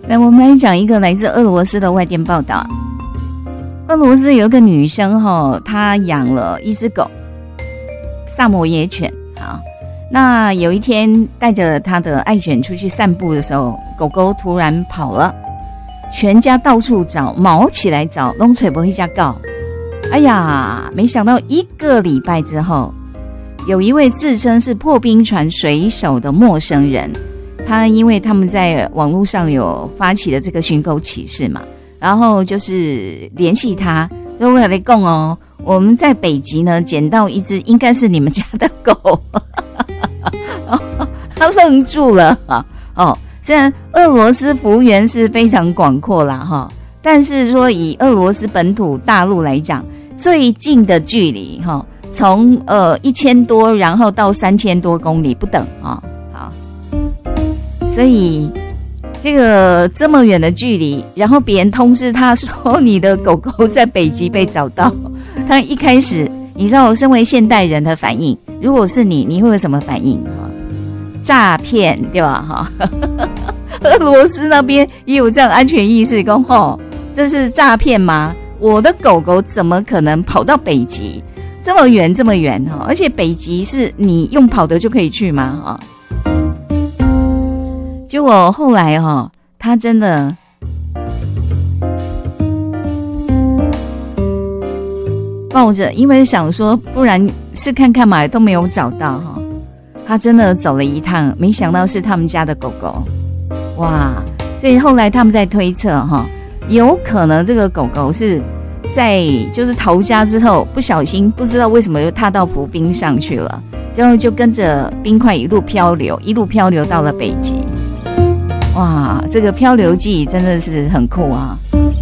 那我们来讲一个来自俄罗斯的外电报道。俄罗斯有一个女生她养了一只狗，萨摩耶犬啊。那有一天带着她的爱犬出去散步的时候，狗狗突然跑了，全家到处找，毛起来找，都找不回家告。哎呀，没想到1个礼拜之后，有一位自称是破冰船水手的陌生人，因为他们在网络上有发起了这个寻狗启事嘛，然后就是联系他，说我来讲哦，我们在北极呢捡到一只应该是你们家的狗。他愣住了虽然俄罗斯幅员是非常广阔啦但是说以俄罗斯本土大陆来讲，最近的距离从1000多然后到3000多公里不等好，所以这个这么远的距离，然后别人通知他说你的狗狗在北极被找到，他一开始你知道身为现代人的反应，如果是你会有什么反应诈骗对吧俄罗斯那边也有这样安全意识，说这是诈骗吗？我的狗狗怎么可能跑到北极这么远而且北极是你用跑的就可以去吗结果后来他真的抱着，因为想说不然试看看嘛，都没有找到他真的走了一趟，没想到是他们家的狗狗。哇，所以后来他们在推测有可能这个狗狗是在就是逃家之后不小心不知道为什么又踏到浮冰上去了，然后就跟着冰块一路漂流到了北极。哇，这个漂流记真的是很酷啊！